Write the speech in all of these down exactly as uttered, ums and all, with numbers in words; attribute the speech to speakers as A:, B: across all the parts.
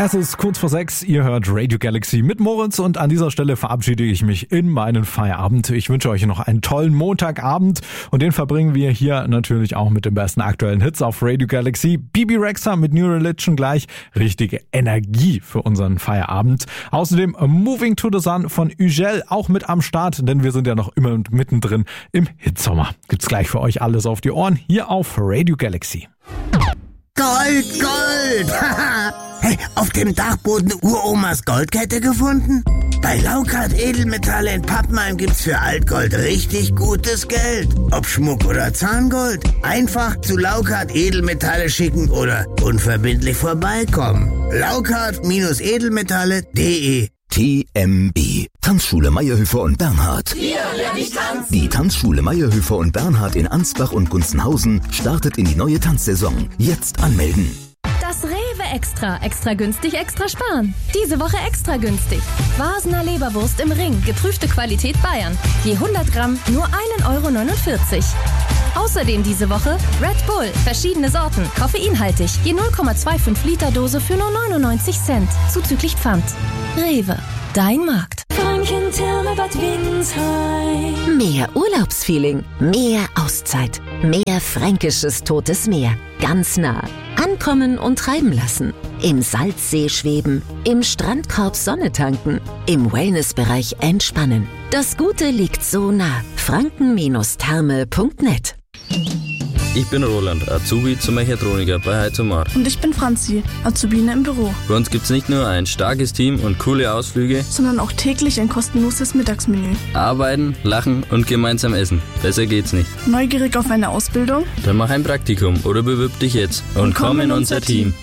A: Es ist kurz vor sechs, ihr hört Radio Galaxy mit Moritz und an dieser Stelle verabschiede ich mich in meinen Feierabend. Ich wünsche euch noch einen tollen Montagabend und den verbringen wir hier natürlich auch mit den besten aktuellen Hits auf Radio Galaxy. Bibi Rexha mit New Religion gleich, richtige Energie für unseren Feierabend. Außerdem Moving to the Sun von Ugel auch mit am Start, denn wir sind ja noch immer mittendrin im Hitsommer. Gibt's gleich für euch alles auf die Ohren hier auf Radio Galaxy.
B: Gold, Gold! Hey, auf dem Dachboden Uromas Goldkette gefunden? Bei Laukart Edelmetalle in Pappenheim gibt's für Altgold richtig gutes Geld. Ob Schmuck oder Zahngold. Einfach zu Laukart Edelmetalle schicken oder unverbindlich vorbeikommen. Laukart-edelmetalle punkt de
C: T M B. Tanzschule Meyerhöfer und Bernhard.
D: Hier lerne ich tanzen.
C: Die Tanzschule Meyerhöfer und Bernhard in Ansbach und Gunzenhausen startet in die neue Tanzsaison. Jetzt anmelden.
E: Das Rewe Extra. Extra günstig, extra sparen. Diese Woche extra günstig. Vasener Leberwurst im Ring. Geprüfte Qualität Bayern. Je hundert Gramm nur ein Euro neunundvierzig. Außerdem diese Woche Red Bull. Verschiedene Sorten. Koffeinhaltig. Je null Komma fünfundzwanzig Liter Dose für nur neunundneunzig Cent. Zuzüglich Pfand. Rewe. Dein Markt.
F: Franken-Therme Bad Windsheim.
G: Mehr Urlaubsfeeling, mehr Auszeit, mehr fränkisches Totes Meer. Ganz nah. Ankommen und treiben lassen. Im Salzsee schweben, im Strandkorb Sonne tanken, im Wellnessbereich entspannen. Das Gute liegt so nah. franken Therme punkt net.
H: Ich bin Roland, Azubi zum Mechatroniker bei Heizomar.
I: Und ich bin Franzi, Azubine im Büro.
H: Bei uns gibt's nicht nur ein starkes Team und coole Ausflüge,
I: sondern auch täglich ein kostenloses Mittagsmenü.
H: Arbeiten, lachen und gemeinsam essen. Besser geht's nicht.
I: Neugierig auf eine Ausbildung?
H: Dann mach ein Praktikum oder bewirb dich jetzt und, und komm in unser Team.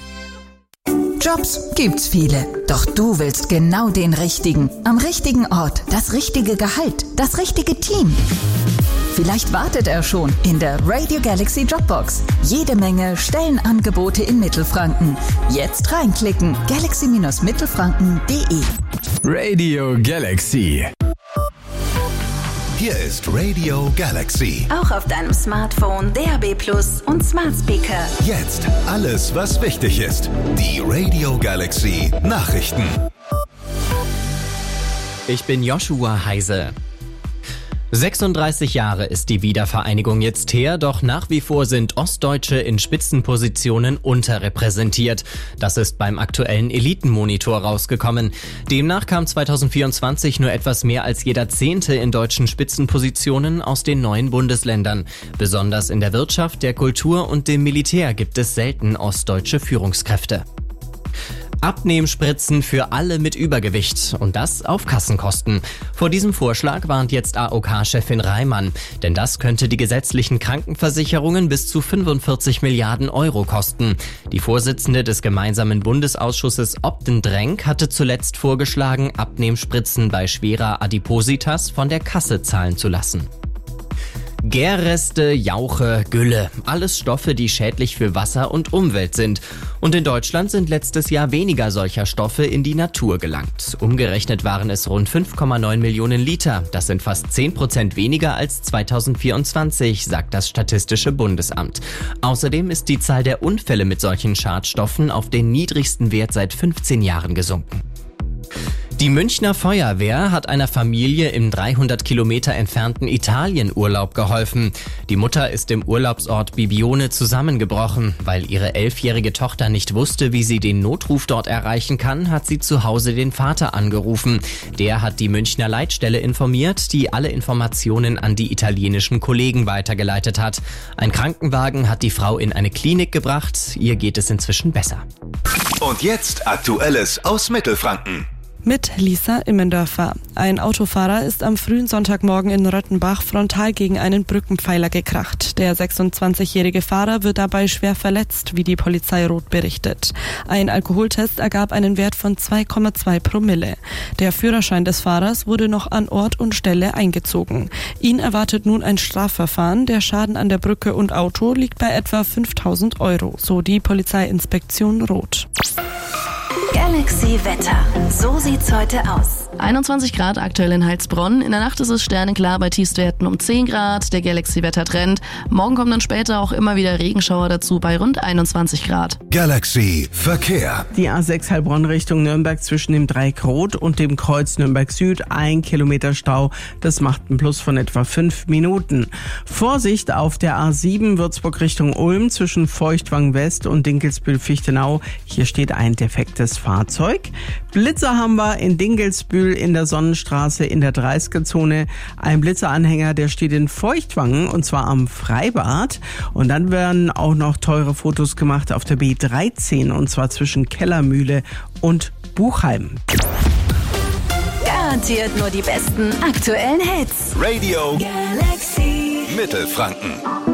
J: Jobs gibt's viele, doch du willst genau den richtigen. Am richtigen Ort, das richtige Gehalt, das richtige Team. Vielleicht wartet er schon in der Radio Galaxy Jobbox. Jede Menge Stellenangebote in Mittelfranken. Jetzt reinklicken. galaxy Mittelfranken punkt de.
A: Radio Galaxy.
K: Hier ist Radio Galaxy.
L: Auch auf deinem Smartphone, D A B Plus und Smart Speaker.
K: Jetzt alles, was wichtig ist. Die Radio Galaxy Nachrichten.
M: Ich bin Joshua Heise. sechsunddreißig Jahre ist die Wiedervereinigung jetzt her, doch nach wie vor sind Ostdeutsche in Spitzenpositionen unterrepräsentiert. Das ist beim aktuellen Elitenmonitor rausgekommen. Demnach kam zweitausendvierundzwanzig nur etwas mehr als jeder Zehnte in deutschen Spitzenpositionen aus den neuen Bundesländern. Besonders in der Wirtschaft, der Kultur und dem Militär gibt es selten ostdeutsche Führungskräfte. Abnehmspritzen für alle mit Übergewicht und das auf Kassenkosten. Vor diesem Vorschlag warnt jetzt A O K-Chefin Reimann, denn das könnte die gesetzlichen Krankenversicherungen bis zu fünfundvierzig Milliarden Euro kosten. Die Vorsitzende des gemeinsamen Bundesausschusses Obden Drenk hatte zuletzt vorgeschlagen, Abnehmspritzen bei schwerer Adipositas von der Kasse zahlen zu lassen. Gärreste, Jauche, Gülle, alles Stoffe, die schädlich für Wasser und Umwelt sind. Und in Deutschland sind letztes Jahr weniger solcher Stoffe in die Natur gelangt. Umgerechnet waren es rund fünf Komma neun Millionen Liter. Das sind fast zehn Prozent weniger als zweitausendvierundzwanzig, sagt das Statistische Bundesamt. Außerdem ist die Zahl der Unfälle mit solchen Schadstoffen auf den niedrigsten Wert seit fünfzehn Jahren gesunken. Die Münchner Feuerwehr hat einer Familie im dreihundert Kilometer entfernten Italien Urlaub geholfen. Die Mutter ist im Urlaubsort Bibione zusammengebrochen. Weil ihre elfjährige Tochter nicht wusste, wie sie den Notruf dort erreichen kann, hat sie zu Hause den Vater angerufen. Der hat die Münchner Leitstelle informiert, die alle Informationen an die italienischen Kollegen weitergeleitet hat. Ein Krankenwagen hat die Frau in eine Klinik gebracht. Ihr geht es inzwischen besser.
K: Und jetzt Aktuelles aus Mittelfranken.
I: Mit Lisa Immendörfer. Ein Autofahrer ist am frühen Sonntagmorgen in Röttenbach frontal gegen einen Brückenpfeiler gekracht. Der sechsundzwanzigjährige Fahrer wird dabei schwer verletzt, wie die Polizei Rot berichtet. Ein Alkoholtest ergab einen Wert von zwei Komma zwei Promille. Der Führerschein des Fahrers wurde noch an Ort und Stelle eingezogen. Ihn erwartet nun ein Strafverfahren. Der Schaden an der Brücke und Auto liegt bei etwa fünftausend Euro, so die Polizeiinspektion Rot.
L: Galaxy Wetter. So sieht's heute aus.
D: einundzwanzig Grad aktuell in Heilsbronn. In der Nacht ist es sternenklar bei Tiefstwerten um zehn Grad. Der Galaxy-Wettertrend. Morgen kommen dann später auch immer wieder Regenschauer dazu bei rund einundzwanzig Grad.
K: Galaxy Verkehr.
N: Die A sechs Heilbronn Richtung Nürnberg zwischen dem Dreieck Rot und dem Kreuz Nürnberg Süd. Ein Kilometer Stau. Das macht einen Plus von etwa fünf Minuten. Vorsicht auf der A sieben Würzburg Richtung Ulm zwischen Feuchtwang West und Dinkelsbühl-Fichtenau. Hier steht ein defektes Fahrzeug. Blitzer haben wir in Dinkelsbühl in der Sonnenstraße in der dreißiger-Zone. Ein Blitzeranhänger, der steht in Feuchtwangen und zwar am Freibad. Und dann werden auch noch teure Fotos gemacht auf der B dreizehn und zwar zwischen Kellermühle und Buchheim.
L: Garantiert nur die besten aktuellen Hits.
K: Radio
L: Galaxy
K: Mittelfranken.